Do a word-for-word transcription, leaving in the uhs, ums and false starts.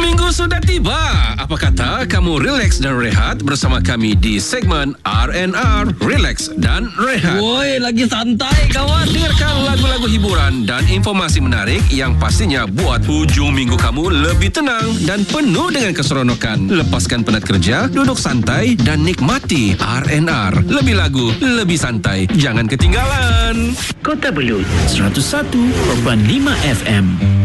minggu sudah tiba. Apa kata kamu relax dan rehat bersama kami di segmen R and R, Relax dan Rehat. Woi, lagi santai kawan. Dengarkan lagu-lagu hiburan dan informasi menarik yang pastinya buat hujung minggu kamu lebih tenang dan penuh dengan keseronokan. Lepaskan penat kerja, duduk santai dan nikmati R and R. Lebih lagu, lebih santai. Jangan ketinggalan. Kota Belud seratus satu perpuluhan lima F M.